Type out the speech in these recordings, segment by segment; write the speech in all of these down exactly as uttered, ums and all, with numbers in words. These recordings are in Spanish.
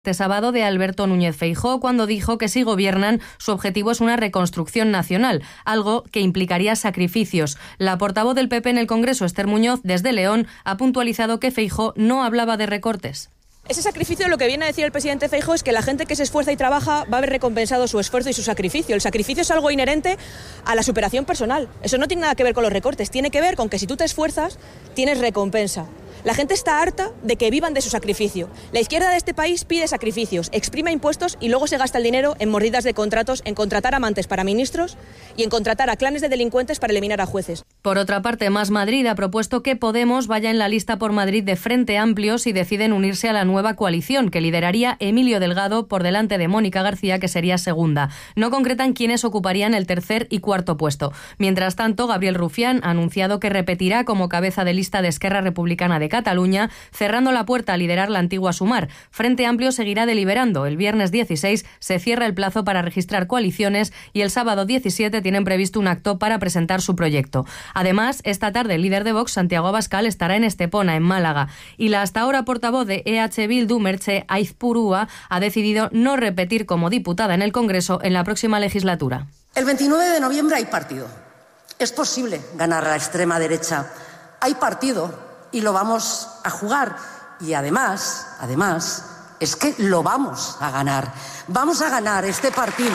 Este sábado de Alberto Núñez Feijóo, cuando dijo que si gobiernan su objetivo es una reconstrucción nacional, algo que implicaría sacrificios. La portavoz del P P en el Congreso, Esther Muñoz, desde León, ha puntualizado que Feijóo no hablaba de recortes. Ese sacrificio, lo que viene a decir el presidente Feijóo es que la gente que se esfuerza y trabaja va a haber recompensado su esfuerzo y su sacrificio. El sacrificio es algo inherente a la superación personal. Eso no tiene nada que ver con los recortes, tiene que ver con que si tú te esfuerzas, tienes recompensa. La gente está harta de que vivan de su sacrificio. La izquierda de este país pide sacrificios, exprime impuestos y luego se gasta el dinero en mordidas de contratos, en contratar amantes para ministros y en contratar a clanes de delincuentes para eliminar a jueces. Por otra parte, Más Madrid ha propuesto que Podemos vaya en la lista por Madrid de Frente Amplio si deciden unirse a la nueva coalición, que lideraría Emilio Delgado por delante de Mónica García, que sería segunda. No concretan quiénes ocuparían el tercer y cuarto puesto. Mientras tanto, Gabriel Rufián ha anunciado que repetirá como cabeza de lista de Esquerra Republicana de Cataluña, cerrando la puerta a liderar la antigua Sumar. Frente Amplio seguirá deliberando. El viernes dieciséis se cierra el plazo para registrar coaliciones y el sábado diecisiete tienen previsto un acto para presentar su proyecto. Además, esta tarde el líder de Vox, Santiago Abascal, estará en Estepona, en Málaga. Y la hasta ahora portavoz de E H Bildu, Merche Aizpurúa, ha decidido no repetir como diputada en el Congreso en la próxima legislatura. El veintinueve de noviembre hay partido. Es posible ganar a la extrema derecha. Hay partido. Y lo vamos a jugar. Y además, además, es que lo vamos a ganar. Vamos a ganar este partido.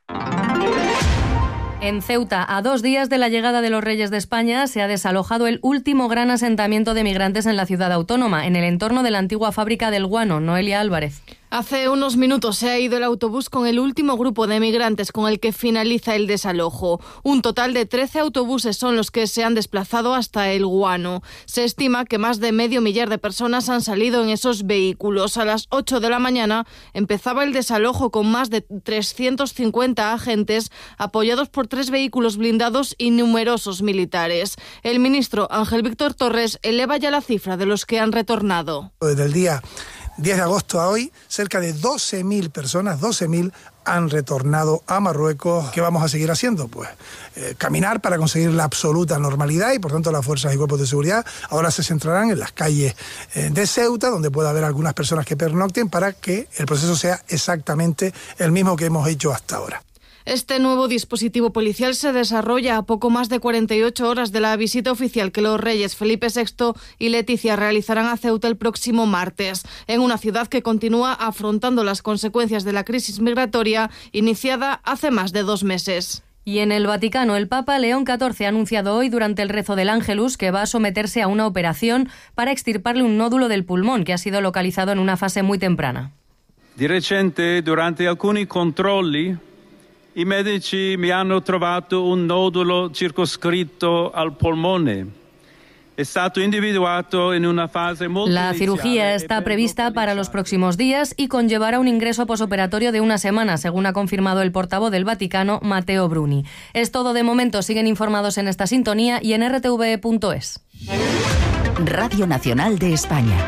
En Ceuta, a dos días de la llegada de los Reyes de España, se ha desalojado el último gran asentamiento de migrantes en la ciudad autónoma, en el entorno de la antigua fábrica del guano. Noelia Álvarez. Hace unos minutos se ha ido el autobús con el último grupo de migrantes con el que finaliza el desalojo. Un total de trece autobuses son los que se han desplazado hasta el guano. Se estima que más de medio millar de personas han salido en esos vehículos. A las ocho de la mañana empezaba el desalojo con más de trescientos cincuenta agentes apoyados por tres vehículos blindados y numerosos militares. El ministro Ángel Víctor Torres eleva ya la cifra de los que han retornado. Desde el día diez de agosto a hoy, cerca de doce mil personas, doce mil han retornado a Marruecos. ¿Qué vamos a seguir haciendo? Pues eh, caminar para conseguir la absoluta normalidad y por tanto las fuerzas y cuerpos de seguridad ahora se centrarán en las calles eh, de Ceuta, donde pueda haber algunas personas que pernocten para que el proceso sea exactamente el mismo que hemos hecho hasta ahora. Este nuevo dispositivo policial se desarrolla a poco más de cuarenta y ocho horas de la visita oficial que los reyes Felipe sexto y Leticia realizarán a Ceuta el próximo martes, en una ciudad que continúa afrontando las consecuencias de la crisis migratoria iniciada hace más de dos meses. Y en el Vaticano, el Papa León catorce ha anunciado hoy durante el rezo del Ángelus que va a someterse a una operación para extirparle un nódulo del pulmón que ha sido localizado en una fase muy temprana. Di recente, durante alcuni controlli, i medici mi hanno trovato un nodulo circoscritto al polmone. È stato individuato in una fase molto La cirugía está prevista para los próximos días y conllevará un ingreso posoperatorio de una semana, según ha confirmado el portavoz del Vaticano, Matteo Bruni. Es todo de momento. Siguen informados en esta sintonía y en r t v e punto es. Radio Nacional de España.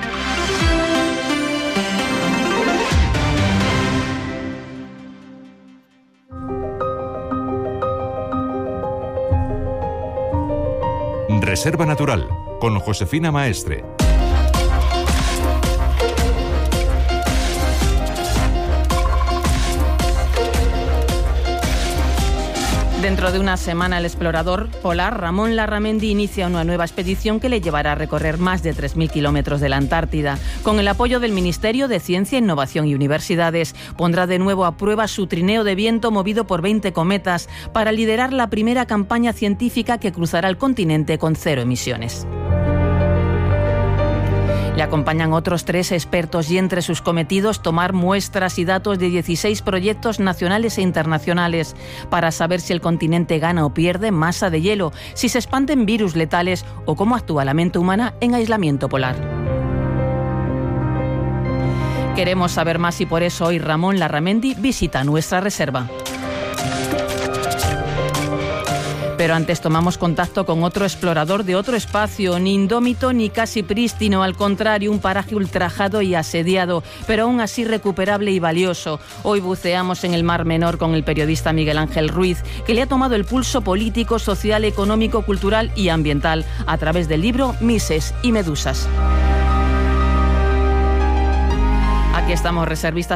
Reserva Natural, con Josefina Maestre. Dentro de una semana, el explorador polar Ramón Larramendi inicia una nueva expedición que le llevará a recorrer más de tres mil kilómetros de la Antártida. Con el apoyo del Ministerio de Ciencia, Innovación y Universidades, pondrá de nuevo a prueba su trineo de viento movido por veinte cometas para liderar la primera campaña científica que cruzará el continente con cero emisiones. Le acompañan otros tres expertos y entre sus cometidos tomar muestras y datos de dieciséis proyectos nacionales e internacionales para saber si el continente gana o pierde masa de hielo, si se expanden virus letales o cómo actúa la mente humana en aislamiento polar. Queremos saber más y por eso hoy Ramón Larramendi visita nuestra reserva. Pero antes tomamos contacto con otro explorador de otro espacio, ni indómito ni casi prístino, al contrario, un paraje ultrajado y asediado, pero aún así recuperable y valioso. Hoy buceamos en el Mar Menor con el periodista Miguel Ángel Ruiz, que le ha tomado el pulso político, social, económico, cultural y ambiental a través del libro Mises y Medusas. Aquí estamos, reservistas